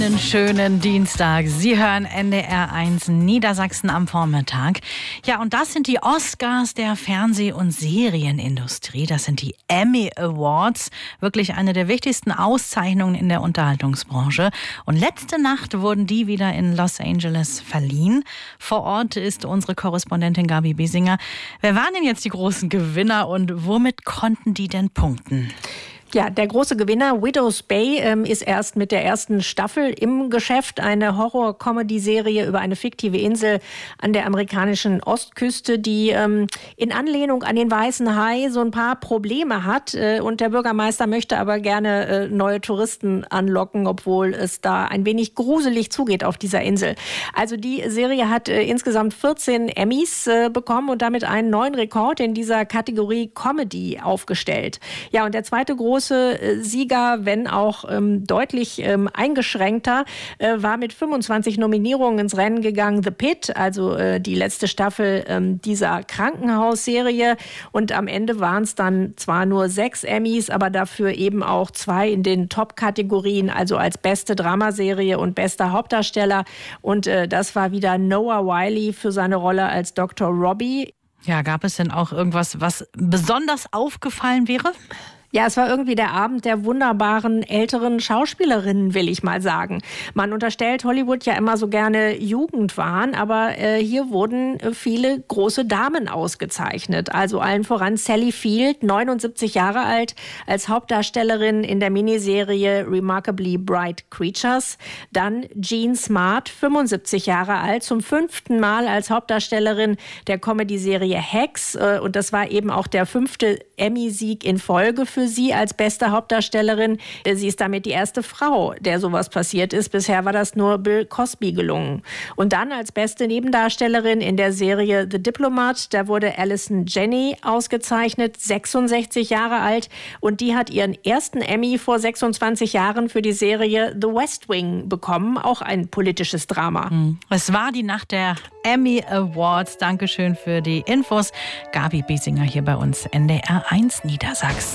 Einen schönen Dienstag. Sie hören NDR1 Niedersachsen am Vormittag. Ja, und das sind die Oscars der Fernseh- und Serienindustrie. Das sind die Emmy Awards. Wirklich eine der wichtigsten Auszeichnungen in der Unterhaltungsbranche. Und letzte Nacht wurden die wieder in Los Angeles verliehen. Vor Ort ist unsere Korrespondentin Gabi Biesinger. Wer waren denn jetzt die großen Gewinner und womit konnten die denn punkten? Ja, der große Gewinner Widow's Bay ist erst mit der ersten Staffel im Geschäft. Eine Horror-Comedy-Serie über eine fiktive Insel an der amerikanischen Ostküste, die in Anlehnung an den Weißen Hai so ein paar Probleme hat. Und der Bürgermeister möchte aber gerne neue Touristen anlocken, obwohl es da ein wenig gruselig zugeht auf dieser Insel. Also die Serie hat insgesamt 14 Emmys bekommen und damit einen neuen Rekord in dieser Kategorie Comedy aufgestellt. Ja, und der zweite große Sieger, wenn auch deutlich eingeschränkter, war mit 25 Nominierungen ins Rennen gegangen. The Pit, also die letzte Staffel dieser Krankenhausserie. Und am Ende waren es dann zwar nur 6 Emmys, aber dafür eben auch 2 in den Top-Kategorien, also als beste Dramaserie und bester Hauptdarsteller. Und das war wieder Noah Wyle für seine Rolle als Dr. Robbie. Ja, gab es denn auch irgendwas, was besonders aufgefallen wäre? Ja, es war irgendwie der Abend der wunderbaren älteren Schauspielerinnen, will ich mal sagen. Man unterstellt Hollywood ja immer so gerne Jugendwahn, aber hier wurden viele große Damen ausgezeichnet. Also allen voran Sally Field, 79 Jahre alt, als Hauptdarstellerin in der Miniserie Remarkably Bright Creatures. Dann Jean Smart, 75 Jahre alt, zum 5. Mal als Hauptdarstellerin der Comedy-Serie Hacks. Und das war eben auch der 5. Emmy-Sieg in Folge für sie als beste Hauptdarstellerin. Sie ist damit die erste Frau, der sowas passiert ist. Bisher war das nur Bill Cosby gelungen. Und dann als beste Nebendarstellerin in der Serie The Diplomat, da wurde Allison Janney ausgezeichnet, 66 Jahre alt. Und die hat ihren ersten Emmy vor 26 Jahren für die Serie The West Wing bekommen. Auch ein politisches Drama. Es war die Nacht der Emmy Awards. Dankeschön für die Infos. Gabi Biesinger hier bei uns, NDR1 Niedersachsen.